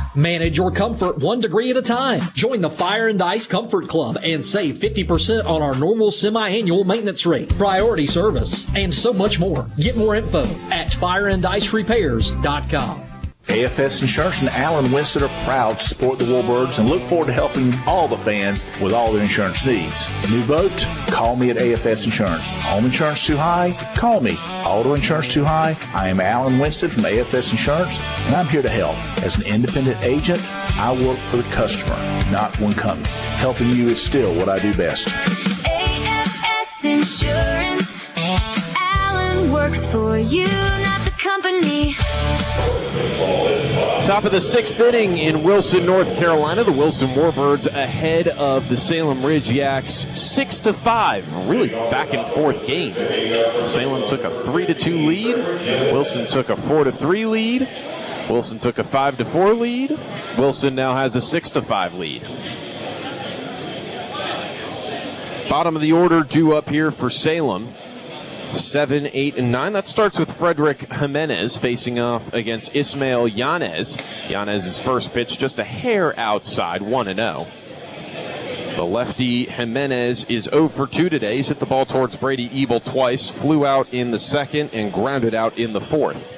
Manage your comfort 1 degree at a time. Join the Fire and Ice Comfort Club and save 50% on our normal semi-annual maintenance rate, priority service, and so much more. Get more info at fireandIceRepairs.com. AFS Insurance and Alan Winston are proud to support the Warbirds and look forward to helping all the fans with all their insurance needs. New boat? Call me at AFS Insurance. Home insurance too high? Call me. Auto insurance too high? I am Alan Winston from AFS Insurance, and I'm here to help. As an independent agent, I work for the customer, not one company. Helping you is still what I do best. AFS Insurance. Alan works for you, not the company. Top of the 6th inning in Wilson, North Carolina. The Wilson Warbirds ahead of the Salem Ridge Yaks 6-5. A really back and forth game. Salem took a 3-2 lead. Wilson took a 4-3 lead. Wilson took a 5-4 lead. Wilson now has a 6-5 lead. Bottom of the order due up here for Salem. 7, 8, and 9. That starts with Frederick Jimenez facing off against Ismael Yanez. Yanez's first pitch just a hair outside, 1-0. The lefty Jimenez is 0 for 2 today. He's hit the ball towards Brady Ebel twice, flew out in the second, and grounded out in the fourth.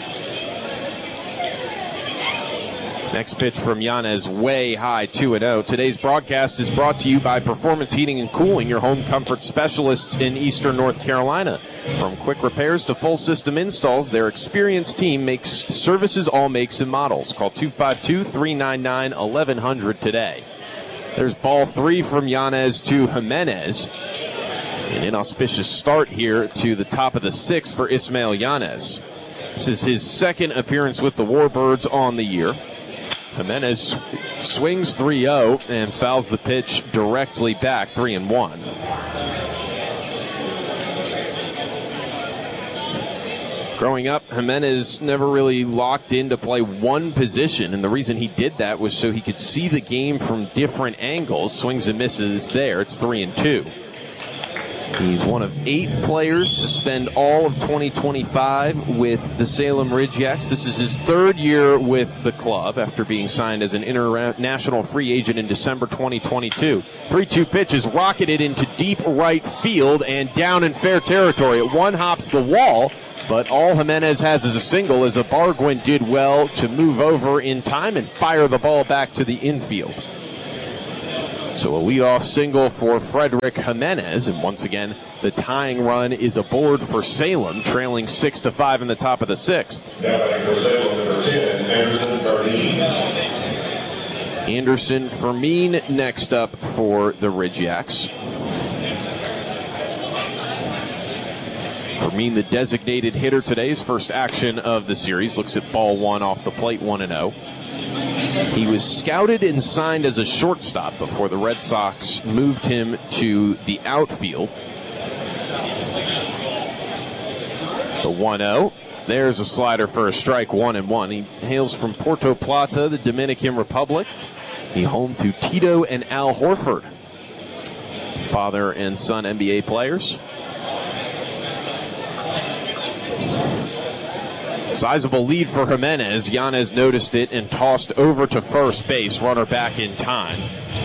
Next pitch from Yanez, way high, 2-0. Today's broadcast is brought to you by Performance Heating and Cooling, your home comfort specialists in Eastern North Carolina. From quick repairs to full system installs, their experienced team makes services all makes and models. Call 252-399-1100 today. There's ball 3 from Yanez to Jimenez. An inauspicious start here to the top of the 6th for Ismael Yanez. This is his second appearance with the Warbirds on the year. Jimenez swings 3-0 and fouls the pitch directly back, 3-1. Growing up, Jimenez never really locked in to play one position, and the reason he did that was so he could see the game from different angles. Swings and misses there. It's 3-2. He's one of 8 players to spend all of 2025 with the Salem Ridge Yaks. This is his 3rd year with the club after being signed as an international free agent in December 2022. 3-2 pitch is rocketed into deep right field and down in fair territory. It one hops the wall, but all Jimenez has is a single as Ibargüen did well to move over in time and fire the ball back to the infield. So a leadoff single for Frederick Jimenez, and once again, the tying run is aboard for Salem, trailing 6-5 in the top of the 6th. Anderson Fermin next up for the Ridge Yaks. Fermin, the designated hitter today's first action of the series, looks at ball 1 off the plate, 1-0. He was scouted and signed as a shortstop before the Red Sox moved him to the outfield. The 1-0. There's a slider for a strike, 1-1. He hails from Puerto Plata, the Dominican Republic. He home to Tito and Al Horford, father and son NBA players. Sizable lead for Jimenez. Yanez noticed it and tossed over to first base. Runner back in time.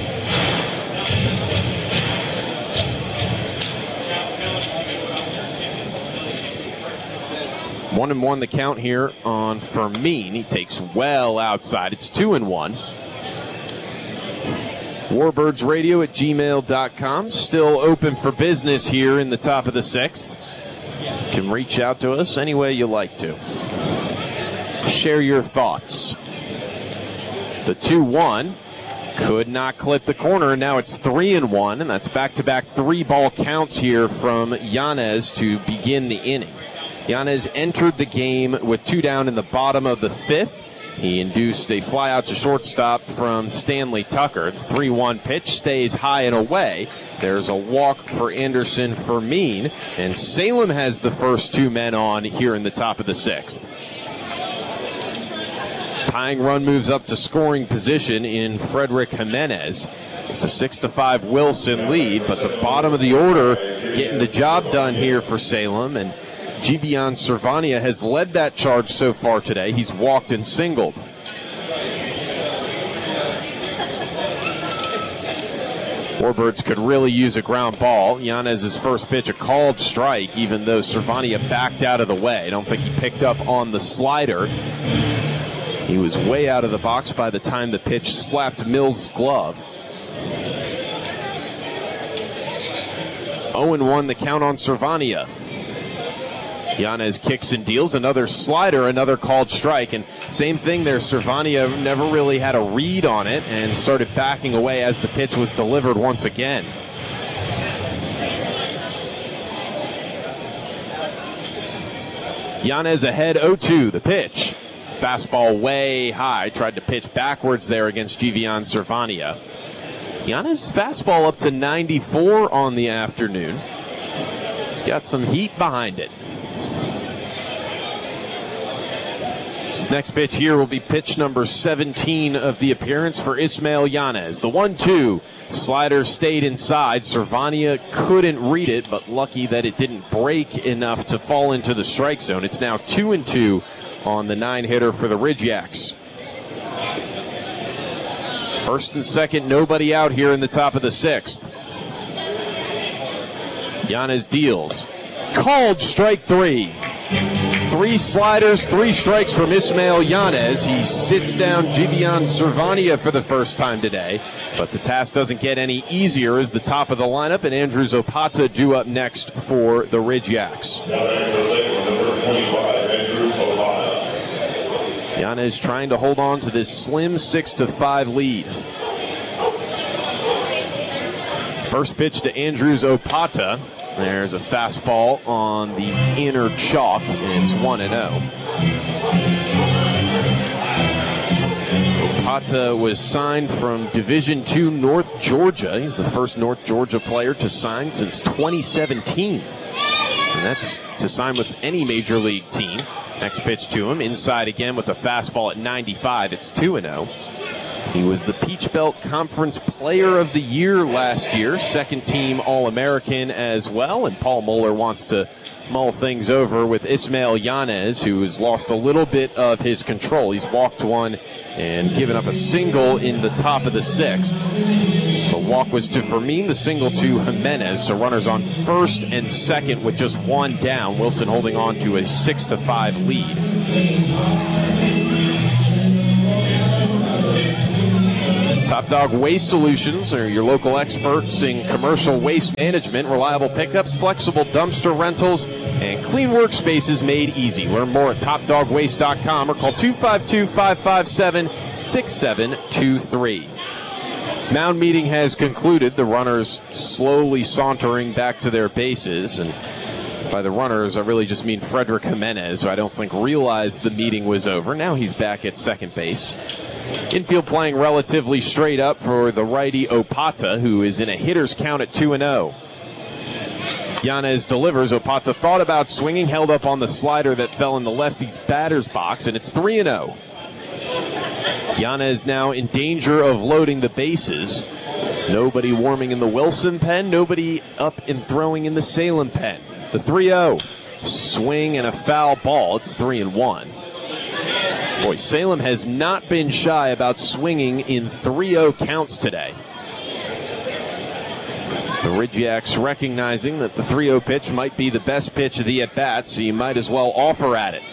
One and one the count here on Fermin. He takes well outside. It's 2-1. WarbirdsRadio@gmail.com. Still open for business here in the top of the 6th. You can reach out to us any way you like to. Share your thoughts. The 2-1 could not clip the corner. Now it's 3-1, and that's back-to-back 3-ball counts here from Yanez to begin the inning. Yanez entered the game with 2 down in the bottom of the 5th. He induced a fly out to shortstop from Stanley Tucker. The 3-1 pitch stays high and away. There's a walk for Anderson Fermin, and Salem has the first 2 men on here in the top of the 6th. Tying run moves up to scoring position in Frederick Jimenez. It's a 6-5 Wilson lead, but the bottom of the order getting the job done here for Salem, and Givian Servania has led that charge so far today. He's walked and singled. Warbirds could really use a ground ball. Yanez's first pitch, a called strike, even though Cervania backed out of the way. I don't think he picked up on the slider. He was way out of the box by the time the pitch slapped Mills' glove. 0-1 the count on Cervania. Yanez kicks and deals, another slider, another called strike, and same thing there. Cervania never really had a read on it and started backing away as the pitch was delivered once again. Yanez ahead 0-2, the pitch. Fastball way high, tried to pitch backwards there against Givian Cervania. Yanez's fastball up to 94 on the afternoon. He's got some heat behind it. His next pitch here will be pitch number 17 of the appearance for Ismael Yanez. The 1-2 slider stayed inside. Cervania couldn't read it, but lucky that it didn't break enough to fall into the strike zone. It's now 2-2 on the 9-hitter for the Ridge-Yaks. First and second, nobody out here in the top of the 6th. Yanez deals. Called strike 3. 3 sliders, 3 strikes from Ismael Yanez. He sits down Givian Cervania for the first time today, but the task doesn't get any easier as the top of the lineup, and Andrew Zopata due up next for the Ridge-Yaks. Yanez trying to hold on to this slim 6-5 lead. First pitch to Andrew Zopata. There's a fastball on the inner chalk, and it's 1-0. Opata was signed from Division II North Georgia. He's the first North Georgia player to sign since 2017. And that's to sign with any major league team. Next pitch to him, inside again with a fastball at 95. It's 2-0. He was the Peach Belt Conference Player of the Year last year, second team All-American as well, and Paul Moeller wants to mull things over with Ismael Yanez, who has lost a little bit of his control. He's walked one and given up a single in the top of the 6th. The walk was to Fermin, the single to Jimenez, so runners on first and second with just one down. Wilson holding on to a 6-5 lead. Top Dog Waste Solutions are your local experts in commercial waste management, reliable pickups, flexible dumpster rentals, and clean workspaces made easy. Learn more at topdogwaste.com or call 252-557-6723. Mound meeting has concluded. The runners slowly sauntering back to their bases, and by the runners, I really just mean Frederick Jimenez, who I don't think realized the meeting was over. Now he's back at second base. Infield playing relatively straight up for the righty Opata, who is in a hitter's count at 2-0. Yanez delivers. Opata thought about swinging, held up on the slider that fell in the lefty's batter's box, and it's 3-0. Yanez now in danger of loading the bases. Nobody warming in the Wilson pen, nobody up and throwing in the Salem pen. The 3-0. Swing and a foul ball. It's 3-1. Boy, Salem has not been shy about swinging in 3-0 counts today. The Ridge-Yaks recognizing that the 3-0 pitch might be the best pitch of the at-bat, so you might as well offer at it.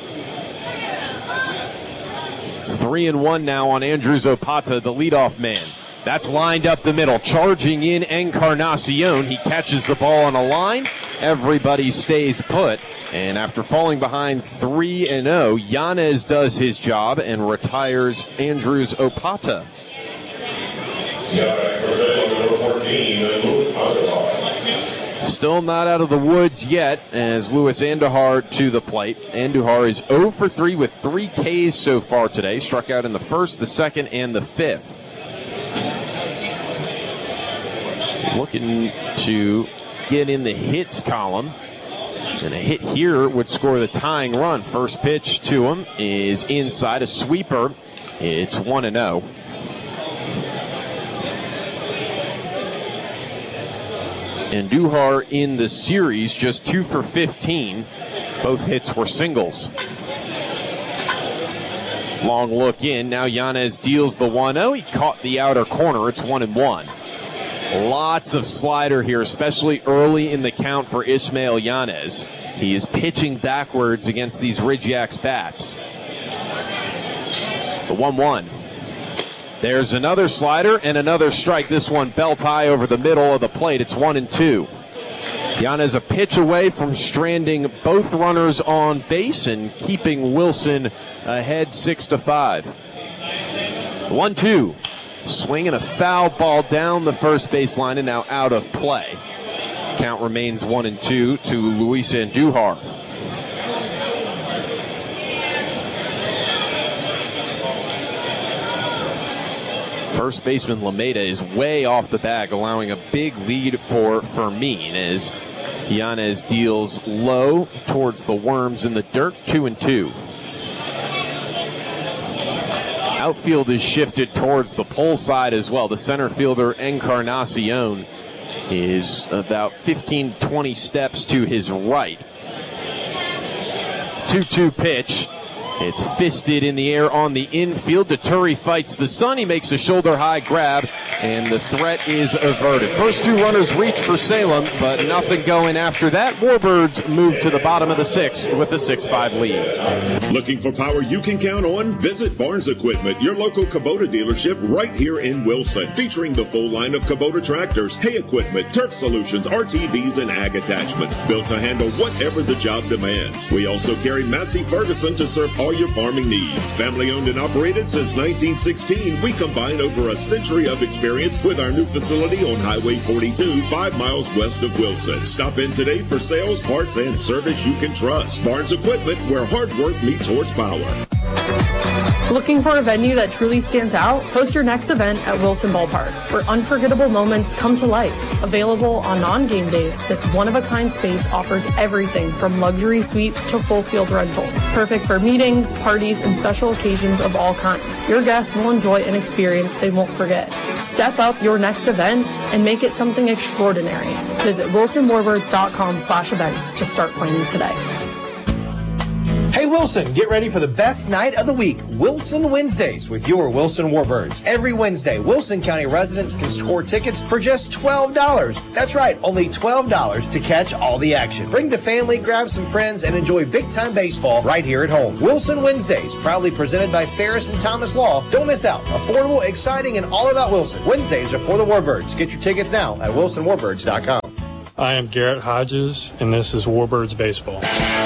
It's 3-1 now on Andrew Zopata, the leadoff man. That's lined up the middle. Charging in Encarnacion. He catches the ball on a line. Everybody stays put. And after falling behind 3-0, Yanez does his job and retires Andrews Opata. Still not out of the woods yet as Louis Andujar to the plate. Andujar is 0 for 3 with 3 Ks so far today. Struck out in the first, the second, and the fifth. Looking to get in the hits column. And a hit here would score the tying run. First pitch to him is inside, a sweeper. It's 1-0. Andujar in the series just 2 for 15. Both hits were singles. Long look in. Now Yanez deals the 1-0. He caught the outer corner. It's 1-1. Lots of slider here, especially early in the count for Ismael Yanez. He is pitching backwards against these Ridge-Yaks bats. The 1-1. There's another slider and another strike. This one belt high over the middle of the plate. It's 1-2. Yanez a pitch away from stranding both runners on base and keeping Wilson ahead 6-5. 1-2. Swinging a foul ball down the first baseline and now out of play. Count remains 1-2 to Luis Andujar. First baseman Lameda is way off the bag, allowing a big lead for Fermin as Yanez deals low towards the worms in the dirt. 2-2. Outfield is shifted towards the pole side as well. The center fielder Encarnacion is about 15-20 steps to his right. 2-2 pitch. It's fisted in the air on the infield. Deturi fights the sun. He makes a shoulder-high grab, and the threat is averted. First two runners reach for Salem, but nothing going after that. Warbirds move to the bottom of the sixth with a 6-5 lead. Looking for power you can count on? Visit Barnes Equipment, your local Kubota dealership right here in Wilson, featuring the full line of Kubota tractors, hay equipment, turf solutions, RTVs, and ag attachments, built to handle whatever the job demands. We also carry Massey Ferguson to serve all your farming needs. Family owned and operated since 1916, we combine over a century of experience with our new facility on Highway 42, 5 miles west of Wilson. Stop in today for sales, parts, and service you can trust. Barnes Equipment, where hard work meets horsepower. Looking for a venue that truly stands out? Host your next event at Wilson Ballpark, where unforgettable moments come to life. Available on non-game days, this one-of-a-kind space offers everything from luxury suites to full field rentals. Perfect for meetings, parties, and special occasions of all kinds. Your guests will enjoy an experience they won't forget. Step up your next event and make it something extraordinary. Visit wilsonwarbirds.com/events to start planning today. Hey Wilson, get ready for the best night of the week, Wilson Wednesdays, with your Wilson Warbirds. Every Wednesday, Wilson County residents can score tickets for just $12. That's right, only $12 to catch all the action. Bring the family, grab some friends, and enjoy big-time baseball right here at home. Wilson Wednesdays, proudly presented by Ferris and Thomas Law. Don't miss out. Affordable, exciting, and all about Wilson. Wednesdays are for the Warbirds. Get your tickets now at wilsonwarbirds.com. I am Garrett Hodges, and this is Warbirds Baseball.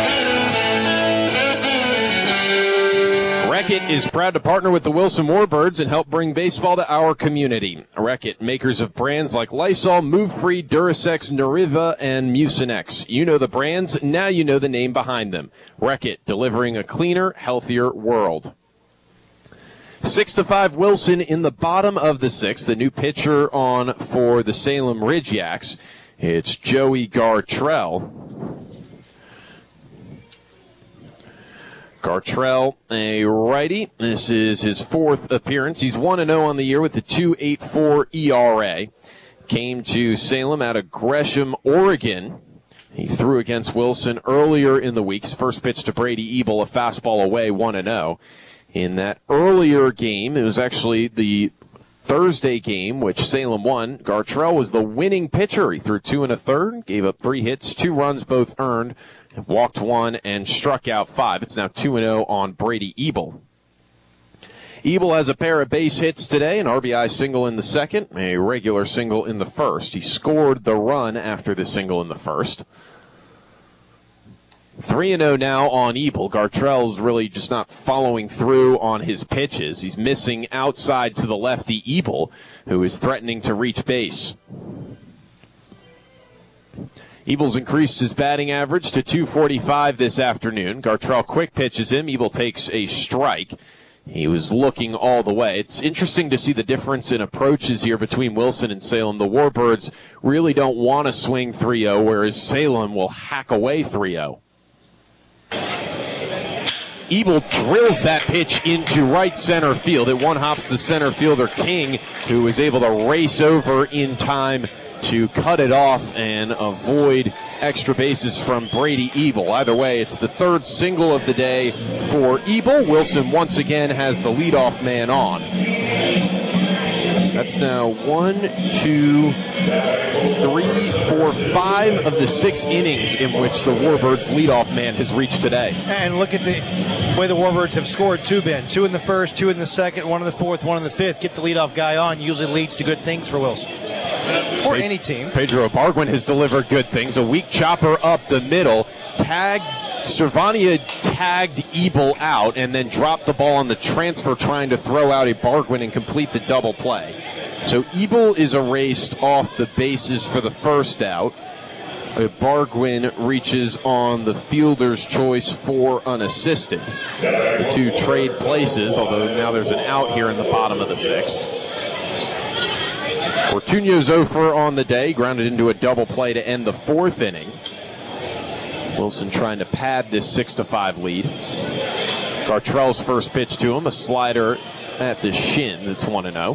Reckitt is proud to partner with the Wilson Warbirds and help bring baseball to our community. Reckitt, makers of brands like Lysol, Move Free, Durasex, Nariva, and Mucinex. You know the brands, now you know the name behind them. Reckitt, delivering a cleaner, healthier world. 6-5 Wilson in the bottom of the sixth. The new pitcher on for the Salem Ridge-Yaks. It's Joey Gartrell. Gartrell, a righty. This is his fourth appearance. He's 1-0 on the year with a 2.84 ERA. Came to Salem out of Gresham, Oregon. He threw against Wilson earlier in the week. His first pitch to Brady Ebel, a fastball away, 1-0. In that earlier game, it was actually the Thursday game, which Salem won. Gartrell was the winning pitcher. He threw 2 1/3, gave up 3 hits, 2 runs, both earned. Walked 1 and struck out 5. It's now 2-0 on Brady Ebel. Ebel has a pair of base hits today, an RBI single in the second, a regular single in the first. He scored the run after the single in the first. 3-0 now on Ebel. Gartrell's really just not following through on his pitches. He's missing outside to the lefty Ebel, who is threatening to reach base. Ebel's increased his batting average to .245 this afternoon. Gartrell quick pitches him. Ebel takes a strike. He was looking all the way. It's interesting to see the difference in approaches here between Wilson and Salem. The Warbirds really don't want to swing 3-0, whereas Salem will hack away 3-0. Ebel drills that pitch into right center field. It one-hops the center fielder King, who was able to race over in time to cut it off and avoid extra bases from Brady Ebel. Either way, it's the third single of the day for Ebel. Wilson once again has the leadoff man on. That's now 1, 2, 3, 4, 5 of the 6 innings in which the Warbirds' leadoff man has reached today. And look at the way the Warbirds have scored, too, Ben. 2 in the first, 2 in the second, 1 in the fourth, 1 in the fifth. Get the leadoff guy on usually leads to good things for Wilson. Or any team. Pedro Ibargüen has delivered good things. A weak chopper up the middle. Cervania tagged Ebel out and then dropped the ball on the transfer trying to throw out Ibargüen and complete the double play. So Ebel is erased off the bases for the first out. Ibargüen reaches on the fielder's choice for unassisted. The two trade places, although now there's an out here in the bottom of the 6th. Ortuño's 0 for on the day, grounded into a double play to end the 4th inning. Wilson trying to pad this 6-5 lead. Gartrell's first pitch to him, a slider at the shins. It's 1-0.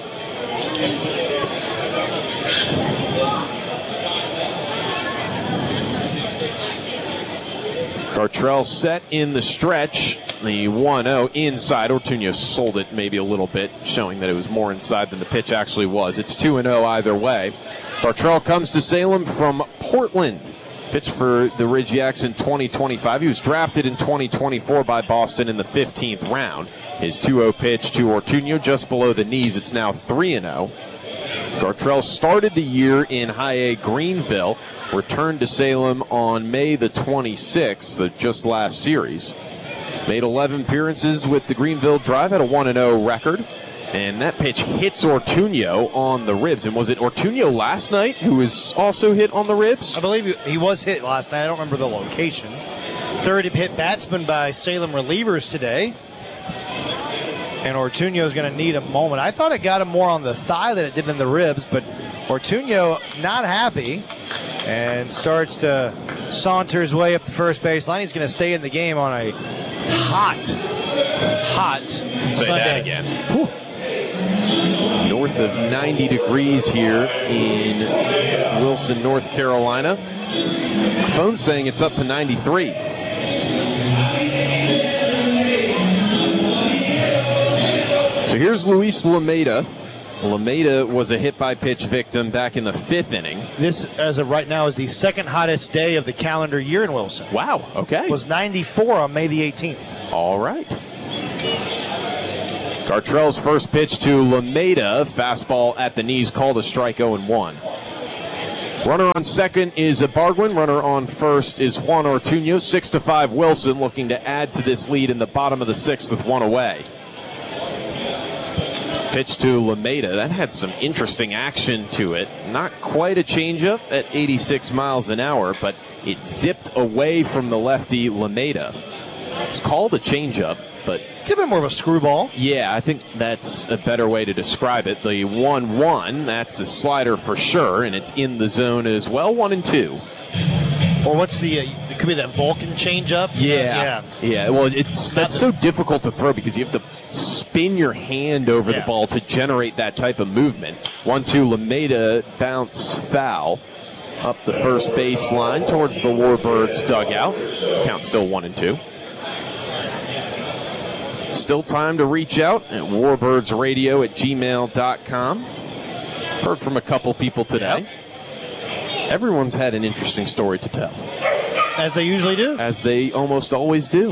Gartrell set in the stretch. The 1-0 inside. Ortuño sold it maybe a little bit, showing that it was more inside than the pitch actually was. It's 2-0 either way. Gartrell comes to Salem from Portland. Pitched for the Ridgeacs in 2025. He was drafted in 2024 by Boston in the 15th round. His 2-0 pitch to Ortuño just below the knees. It's now 3-0. Gartrell started the year in High A Greenville, returned to Salem on May the 26th, the just last series. Made 11 appearances with the Greenville Drive, had a 1-0 record. And that pitch hits Ortuño on the ribs. And was it Ortuño last night who was also hit on the ribs? I believe he was hit last night. I don't remember the location. Third hit batsman by Salem relievers today. And Ortuño's going to need a moment. I thought it got him more on the thigh than it did in the ribs, but Ortuño not happy and starts to saunter his way up the first baseline. He's going to stay in the game on a hot Say Sunday. that again. Whew. North of 90 degrees here in Wilson, North Carolina. My phone's saying it's up to 93. So here's Luis Lameda. Lameda was a hit-by-pitch victim back in the 5th inning. This, as of right now, is the second hottest day of the calendar year in Wilson. Wow, okay. It was 94 on May the 18th. All right. Gartrell's first pitch to Lameda, fastball at the knees, called a strike, 0-1. Runner on second is Ibargüen. Runner on first is Juan Ortuño. 6-5 Wilson, looking to add to this lead in the bottom of the 6th with 1 away. Pitch to Lameda. That had some interesting action to it. Not quite a changeup at 86 miles an hour, but it zipped away from the lefty Lameda. It's called a changeup, but Give it more of a screwball. yeah, I think that's a better way to describe it. The 1-1, that's a slider for sure, and it's in the zone as well. 1-2. Or what's the, it could be that Vulcan changeup? Yeah. Well, that's so difficult to throw because you have to spin your hand over the ball to generate that type of movement. 1-2, Lameda bounce foul up the first baseline towards the Warbirds dugout. Count still 1-2. Still time to reach out at warbirdsradio@gmail.com. Heard from a couple people today. Yep. Everyone's had an interesting story to tell. As they usually do. As they almost always do.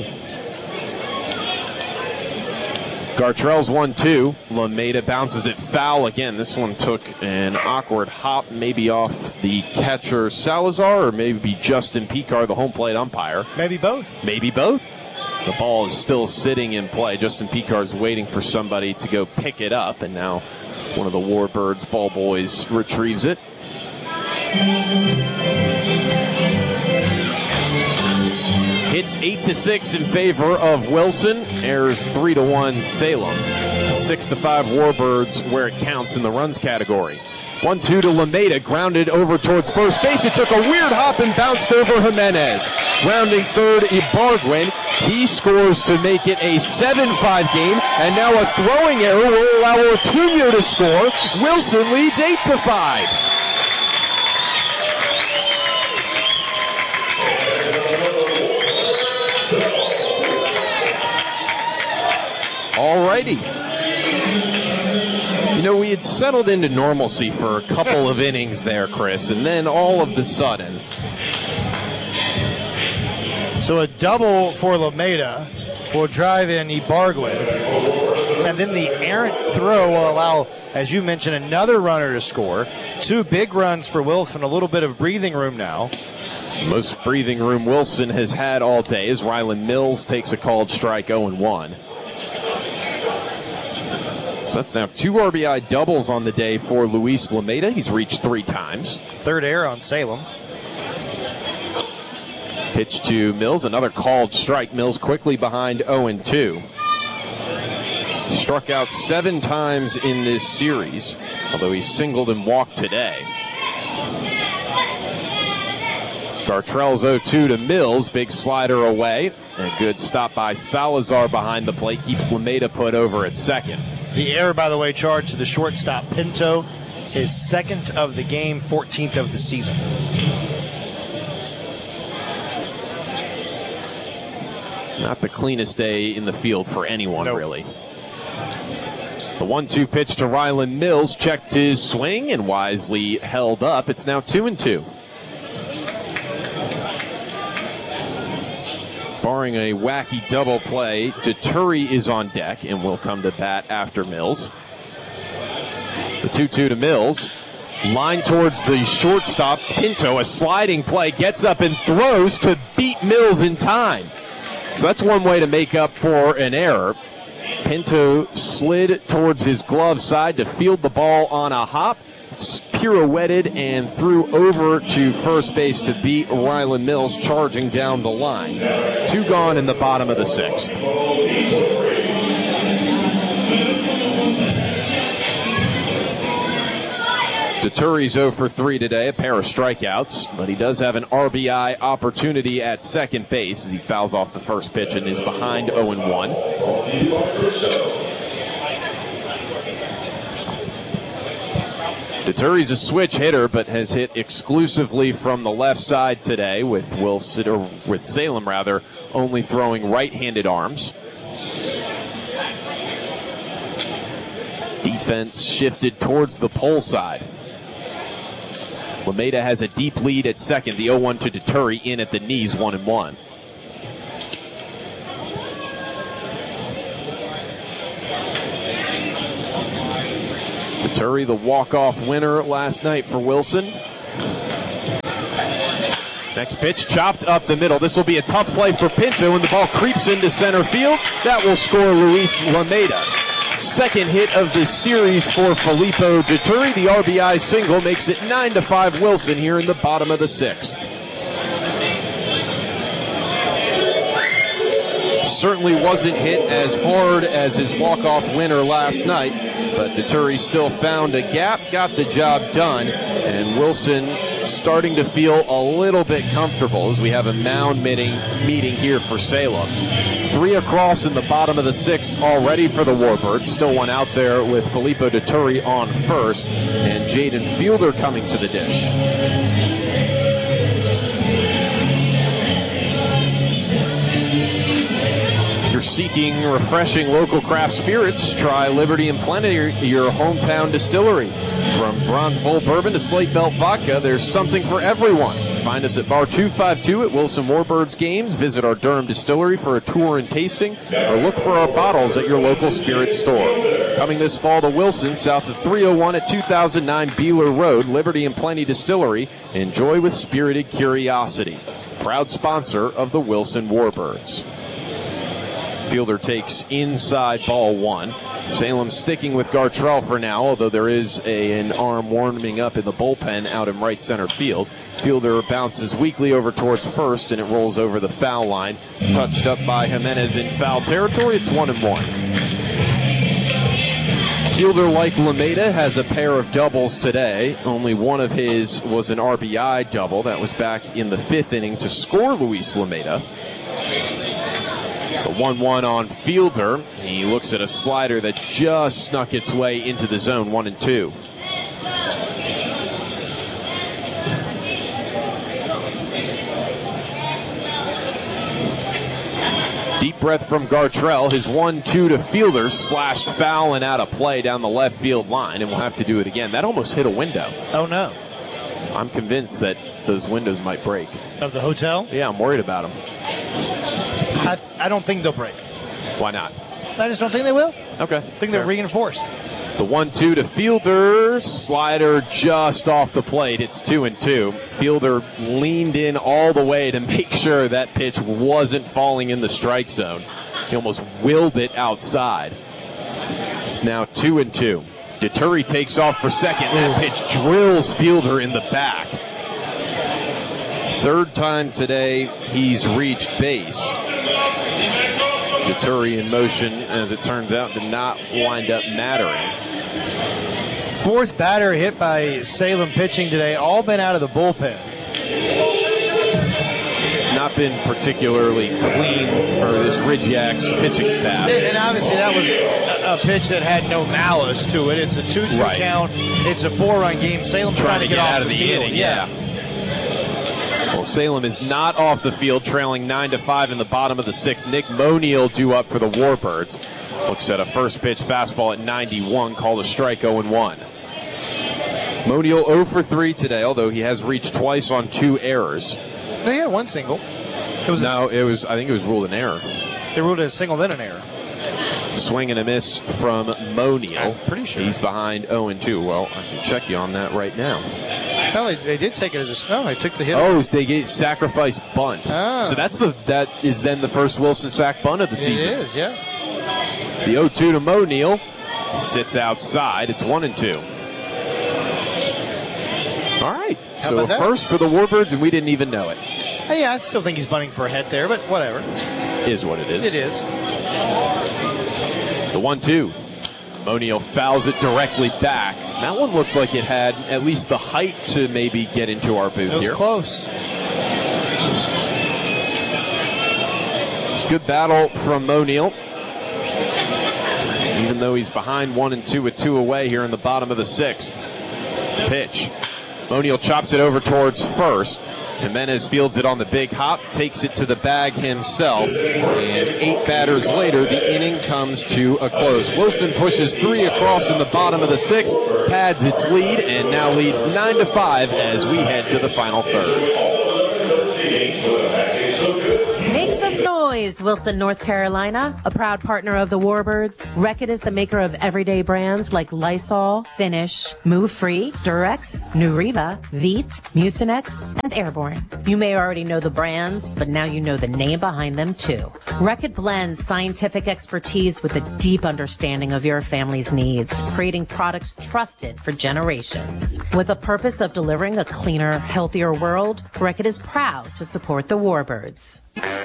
Gartrell's 1-2. Lameda bounces it foul again. This one took an awkward hop, maybe off the catcher Salazar, or maybe Justin Picar, the home plate umpire. Maybe both. Maybe both. The ball is still sitting in play. Justin Picar's waiting for somebody to go pick it up, and now one of the Warbirds ball boys retrieves it. Hits 8-6 in favor of Wilson. Errors 3-1 Salem. 6-5 Warbirds where it counts in the runs category. 1-2 to Lameda, grounded over towards first base. It took a weird hop and bounced over Jimenez. Rounding third, Ibargüen. He scores to make it a 7-5 game, and now a throwing error will allow Ortuño to score. Wilson leads 8-5. All righty. You We had settled into normalcy for a couple of innings there, Chris, and then all of the sudden. So a double for Lameda will drive in Ibargüen. And then the errant throw will allow, as you mentioned, another runner to score. 2 big runs for Wilson, a little bit of breathing room now. Most breathing room Wilson has had all day as Ryland Mills takes a called strike 0-1. So that's now 2 RBI doubles on the day for Luis Lameda. He's reached 3 times. 3rd error on Salem. Pitch to Mills, another called strike. Mills quickly behind 0-2. Struck out 7 times in this series, although he singled and walked today. Gartrell's 0-2 to Mills. Big slider away. A good stop by Salazar behind the plate. Keeps Lameda put over at second. The error, by the way, charged to the shortstop, Pinto. His 2nd of the game, 14th of the season. Not the cleanest day in the field for anyone, really. The 1-2 pitch to Ryland Mills. Checked his swing and wisely held up. It's now 2-2. Barring a wacky double play, Deturi is on deck and will come to bat after Mills. The 2-2 to Mills. Line towards the shortstop. Pinto, a sliding play, gets up and throws to beat Mills in time. So that's one way to make up for an error. Pinto slid towards his glove side to field the ball on a hop. Pirouetted and threw over to first base to beat Ryland Mills, charging down the line. 2 gone in the bottom of the 6th. Deturi's 0 for 3 today, a pair of strikeouts, but he does have an RBI opportunity at second base as he fouls off the first pitch and is behind 0-1. Deturi's a switch hitter, but has hit exclusively from the left side today, with Salem only throwing right-handed arms. Defense shifted towards the pole side. Lameda has a deep lead at second. The 0-1 to Deturi in at the knees, 1-1. Deturi, the walk-off winner last night for Wilson. Next pitch, chopped up the middle. This will be a tough play for Pinto, and the ball creeps into center field. That will score Luis Lameda. 2nd hit of the series for Filippo Deturi. The RBI single makes it 9-5 Wilson here in the bottom of the 6th. Certainly wasn't hit as hard as his walk-off winner last night, but Deturi still found a gap, got the job done, and Wilson starting to feel a little bit comfortable as we have a mound meeting here for Salem. 3 across in the bottom of the 6th already for the Warbirds. Still one out there with Filippo Deturi on first, and Jaden Fielder coming to the dish. You're seeking refreshing local craft spirits, try Liberty and Plenty, your hometown distillery. From Bronze Bowl bourbon to Slate Belt vodka, there's something for everyone. Find us at Bar 252 at Wilson Warbirds games. Visit our Durham distillery for a tour and tasting, or look for our bottles at your local spirits store. Coming this fall to Wilson, south of 301 at 2009 Beeler Road, Liberty and Plenty Distillery. Enjoy with spirited curiosity. Proud sponsor of the Wilson Warbirds. Fielder takes inside ball 1. Salem sticking with Gartrell for now, although there is an arm warming up in the bullpen out in right center field. Fielder bounces weakly over towards first, and it rolls over the foul line. Touched up by Jimenez in foul territory. It's 1-1. Fielder, like Lameda, has a pair of doubles today. Only one of his was an RBI double. That was back in the 5th inning to score Luis Lameda. The 1-1 on Fielder. He looks at a slider that just snuck its way into the zone, 1-2. Deep breath from Gartrell. His 1-2 to Fielder, slashed foul and out of play down the left field line, and we'll have to do it again. That almost hit a window. Oh, no. I'm convinced that those windows might break. Of the hotel? Yeah, I'm worried about them. I don't think they'll break. Why not? I just don't think they will. Okay. I think they're reinforced. The 1-2 to Fielder, slider just off the plate. It's 2-2. Fielder leaned in all the way to make sure that pitch wasn't falling in the strike zone. He almost willed it outside. It's now 2-2. Deturi takes off for second. That pitch drills Fielder in the back. Third time today he's reached base. Deturi in motion, as it turns out, did not wind up mattering. Fourth batter hit by Salem pitching today, all been out of the bullpen. It's not been particularly clean for this Ridgeax pitching staff. And obviously that was a pitch that had no malice to it. It's a 2-2 count. It's a 4-run game. Salem trying to get off out of the field. inning. Yeah. Well, Salem is not off the field, trailing 9-5 in the bottom of the 6th. Nick Monial due up for the Warbirds. Looks at a first pitch fastball at 91, called a strike, 0-1. Monial 0 for 3 today, although he has reached twice on 2 errors. No, he had one single. I think it was ruled an error. They ruled it a single, then an error. Swing and a miss from Monial. I'm pretty sure. He's behind 0-2. Well, I can check you on that right now. No, they did take it as a... No, they took the hit. Oh, they gave sacrifice bunt. Ah. So that is then the first Wilson sack bunt of the season. It is, yeah. The 0-2 to Monial sits outside. It's 1-2. All right. So a first for the Warbirds, and we didn't even know it. Yeah, I still think he's bunting for a head there, but whatever. Is what it is. It is. The 1-2. Monial fouls it directly back. That one looked like it had at least the height to maybe get into our booth here. It was close. It's a good battle from Monial. Even though he's behind 1-2 with 2 away here in the bottom of the 6th. Pitch. Monial chops it over towards first. Jimenez fields it on the big hop, takes it to the bag himself, and 8 batters later, the inning comes to a close. Wilson pushes 3 across in the bottom of the 6th, pads its lead, and now leads 9-5 as we head to the final third. Make some noise, Wilson, North Carolina, a proud partner of the Warbirds. Reckitt is the maker of everyday brands like Lysol, Finish, Move Free, Durex, Nuriva, Veet, Mucinex, and Airborne. You may already know the brands, but now you know the name behind them too. Reckitt blends scientific expertise with a deep understanding of your family's needs, creating products trusted for generations. With a purpose of delivering a cleaner, healthier world, Reckitt is proud to support the Warbirds.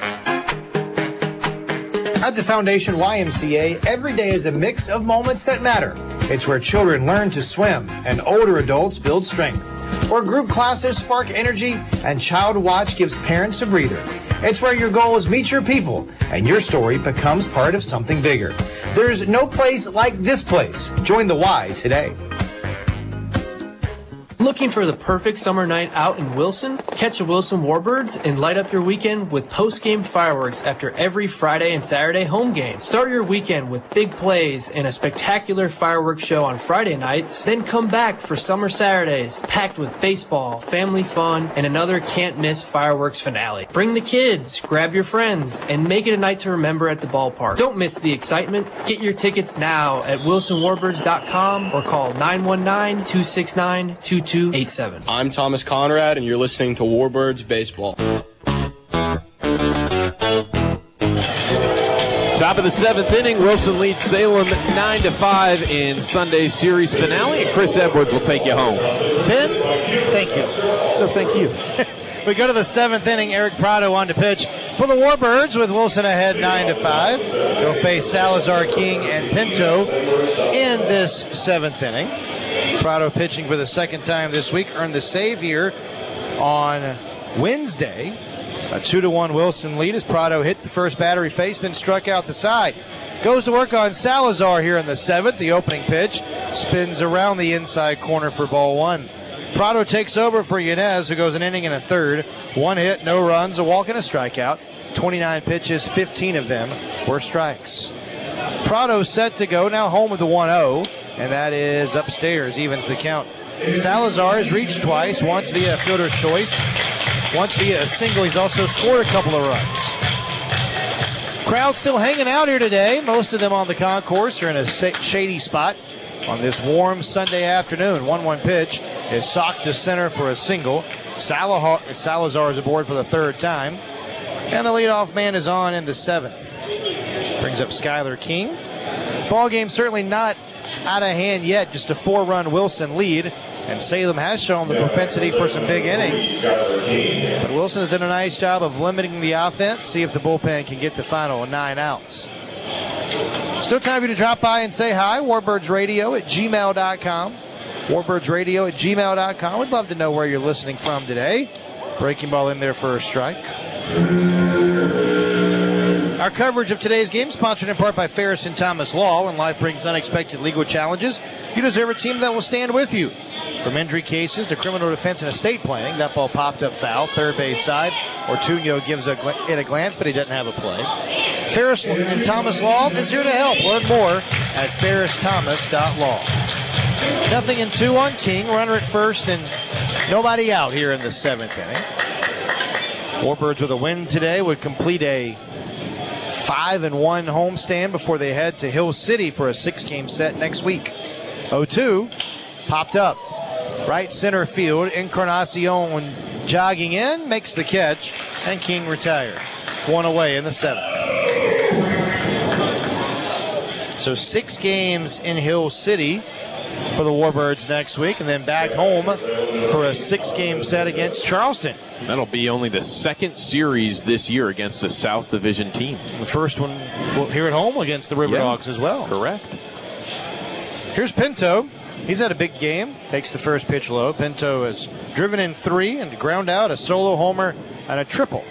At the Foundation YMCA, every day is a mix of moments that matter. It's where children learn to swim and older adults build strength. Where group classes spark energy and Child Watch gives parents a breather. It's where your goals meet your people and your story becomes part of something bigger. There's no place like this place. Join the Y today. Looking for the perfect summer night out in Wilson? Catch the Wilson Warbirds and light up your weekend with post-game fireworks after every Friday and Saturday home game. Start your weekend with big plays and a spectacular fireworks show on Friday nights. Then come back for summer Saturdays, packed with baseball, family fun, and another can't-miss fireworks finale. Bring the kids, grab your friends, and make it a night to remember at the ballpark. Don't miss the excitement. Get your tickets now at wilsonwarbirds.com or call 919-269-2287. I'm Thomas Conrad, and you're listening to Warbirds Baseball. Top of the 7th inning, Wilson leads Salem 9-5 in Sunday's series finale, and Chris Edwards will take you home. Ben, thank you. No, thank you. We go to the 7th inning. Eric Prado on to pitch for the Warbirds with Wilson ahead 9-5. They'll face Salazar, King, and Pinto in this 7th inning. Prado pitching for the second time this week, earned the save here on Wednesday. A 2-1 Wilson lead as Prado hit the first batter he faced, then struck out the side. Goes to work on Salazar here in the 7th. The opening pitch spins around the inside corner for ball 1. Prado takes over for Yanez, who goes an inning and a third. 1 hit, no runs, a walk and a strikeout. 29 pitches, 15 of them were strikes. Prado set to go, now home with the 1-0, and that is upstairs, evens the count. Salazar has reached twice, once via a fielder's choice, once via a single. He's also scored a couple of runs. Crowd still hanging out here today. Most of them on the concourse are in a shady spot on this warm Sunday afternoon. 1-1 pitch is socked to center for a single. Salazar is aboard for the third time. And the leadoff man is on in the 7th. Brings up Skylar King. Ball game certainly not out of hand yet. Just a 4-run Wilson lead. And Salem has shown the propensity for some big innings. But Wilson has done a nice job of limiting the offense. See if the bullpen can get the final 9 outs. Still time for you to drop by and say hi. WarbirdsRadio@gmail.com. WarbirdsRadio@gmail.com. We'd love to know where you're listening from today. Breaking ball in there for a strike. Our coverage of today's game sponsored in part by Ferris and Thomas Law. When life brings unexpected legal challenges, you deserve a team that will stand with you. From injury cases to criminal defense and estate planning, that ball popped up foul, third base side. Ortuño gives it a glance, but he doesn't have a play. Ferris and Thomas Law is here to help. Learn more at ferristhomas.law. 0-2 on King. Runner at first and nobody out here in the 7th inning. Warbirds with a win today would complete a 5-1 homestand before they head to Hill City for a 6-game set next week. 0-2 popped up. Right center field. Encarnacion jogging in, makes the catch, and King retired. 1 away in the 7th. So 6 games in Hill City for the Warbirds next week, and then back home for a 6-game set against Charleston. That'll be only the 2nd series this year against a South Division team. The first one here at home against the River Dogs as well. Correct. Here's Pinto. He's had a big game. Takes the first pitch low. Pinto has driven in 3 and ground out, a solo homer, and a triple.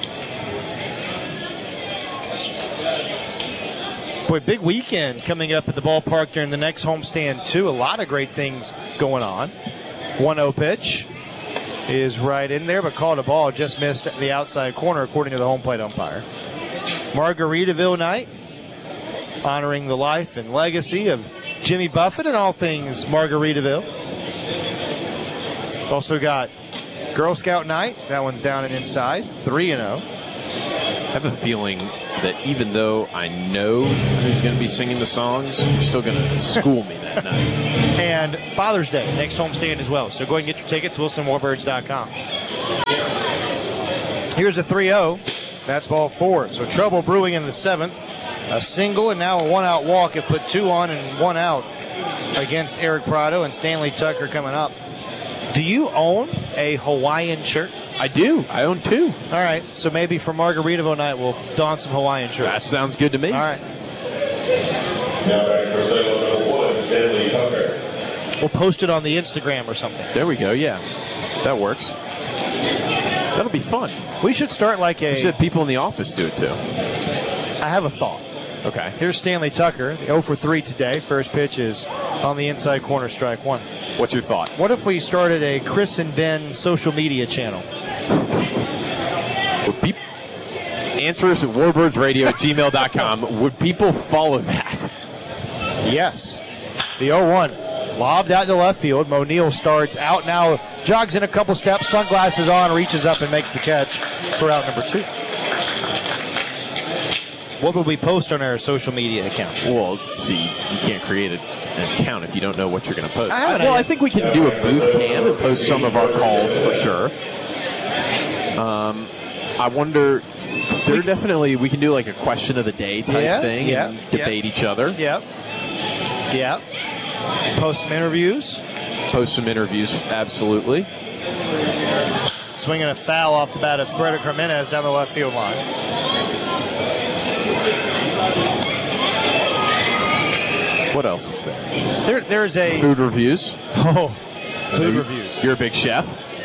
Boy, big weekend coming up at the ballpark during the next homestand, too. A lot of great things going on. 1-0 pitch is right in there, but called a ball. Just missed the outside corner, according to the home plate umpire. Margaritaville night, honoring the life and legacy of Jimmy Buffett and all things Margaritaville. Also got Girl Scout night. That one's down and inside. 3-0. I have a feeling that even though I know who's going to be singing the songs, you're still going to school me that night. And Father's Day, next homestand as well. So go ahead and get your tickets, WilsonWarbirds.com. Here's a 3-0. That's ball 4. So trouble brewing in the 7th. A single and now a 1-out walk have put 2 on and 1 out against Eric Prado and Stanley Tucker coming up. Do you own a Hawaiian shirt? I do. I own 2. All right. So maybe for Margaritaville night, we'll don some Hawaiian shirts. That sounds good to me. All right. Now back for sale number 1, Stanley Tucker. We'll post it on the Instagram or something. There we go. Yeah. That works. That'll be fun. We should start like a... We should have people in the office do it, too. I have a thought. Okay. Here's Stanley Tucker, 0 for 3 today. First pitch is on the inside corner, strike 1. What's your thought? What if we started a Chris and Ben social media channel? Answers at warbirdsradio@gmail.com. Would people follow that? Yes. The 0-1. Lobbed out to left field. O'Neal starts out now, jogs in a couple steps, sunglasses on, reaches up and makes the catch for out number 2. What will we post on our social media account? Well, see, you can't create an account if you don't know what you're going to post. I think we can do a booth cam and post some of our calls for sure. I wonder, we can do like a question of the day type thing and debate each other. Yep. Post some interviews. Absolutely. Swinging a foul off the bat of Frederick Jimenez down the left field line. What else is there? There's a... Food reviews. Oh, food reviews. You're a big chef.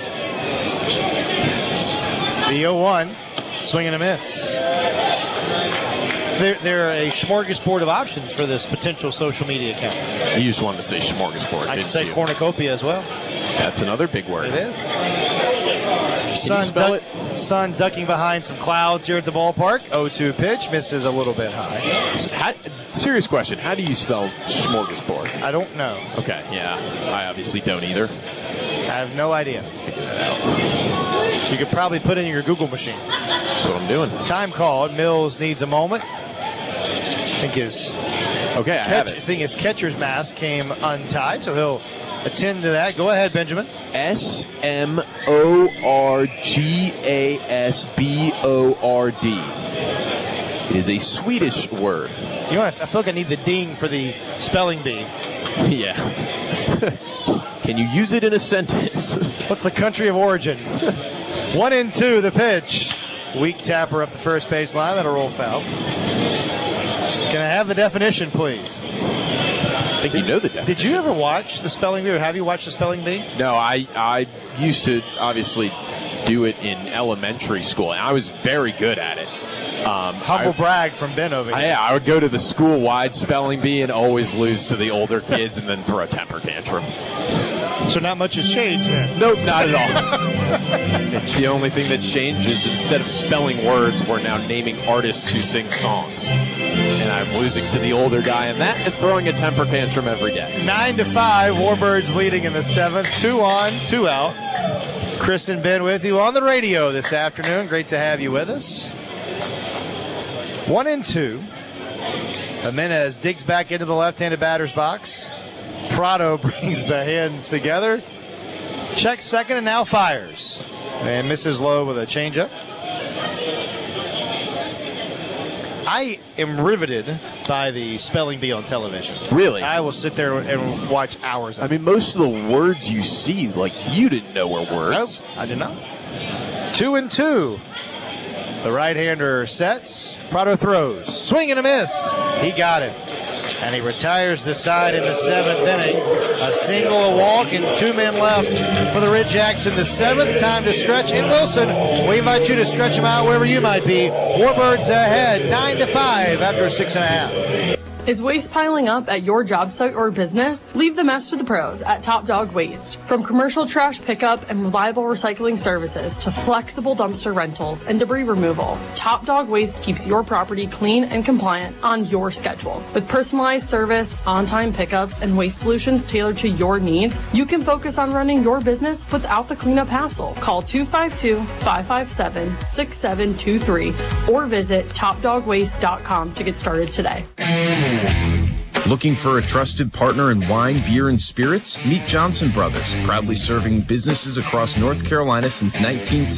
The 0-1, swing and a miss. There are a smorgasbord of options for this potential social media account. You just wanted to say smorgasbord, I can say cornucopia as well. That's another big word. It is. Sun ducking behind some clouds here at the ballpark. 0-2 pitch, misses a little bit high. Serious question. How do you spell smorgasbord? I don't know. Okay, yeah. I obviously don't either. I have no idea. Figure that out. You could probably put in your Google machine. That's what I'm doing. Time called. Mills needs a moment. I think his catcher's mask came untied, so he'll attend to that. Go ahead, Benjamin. Smorgasbord. It is a Swedish word. You know, I feel like I need the ding for the spelling bee. Yeah. Can you use it in a sentence? What's the country of origin? 1-2, the pitch. Weak tapper up the first base line. That'll roll foul. Can I have the definition, please? I think you know the definition. Did you ever watch the spelling bee, or have you watched the spelling bee? No, I used to obviously do it in elementary school, and I was very good at it. Humble brag from Ben over here. Yeah, I would go to the school-wide spelling bee and always lose to the older kids and then throw a temper tantrum. So not much has changed then? Nope, not at all. The only thing that's changed is instead of spelling words, we're now naming artists who sing songs. And I'm losing to the older guy in that and throwing a temper tantrum every day. 9-5, Warbirds leading in the 7th. 2 on, 2 out. Chris and Ben with you on the radio this afternoon. Great to have you with us. 1-2. Jimenez digs back into the left-handed batter's box. Prado brings the hands together. Checks second and now fires. And misses low with a changeup. I am riveted by the spelling bee on television. Really? I will sit there and watch hours of it. I mean, most of the words you see, like, you didn't know were words. Nope, I did not. 2-2. The right-hander sets. Prado throws. Swing and a miss. He got it. And he retires the side in the 7th inning. A single, a walk, and 2 men left for the Red Jacks in the 7th. Time to stretch in Wilson. We invite you to stretch them out wherever you might be. Warbirds ahead, 9-5 after 6.5. Is waste piling up at your job site or business? Leave the mess to the pros at Top Dog Waste. From commercial trash pickup and reliable recycling services to flexible dumpster rentals and debris removal, Top Dog Waste keeps your property clean and compliant on your schedule. With personalized service, on-time pickups, and waste solutions tailored to your needs, you can focus on running your business without the cleanup hassle. Call 252-557-6723 or visit topdogwaste.com to get started today. Looking for a trusted partner in wine, beer, and spirits? Meet Johnson Brothers, proudly serving businesses across North Carolina since 1970.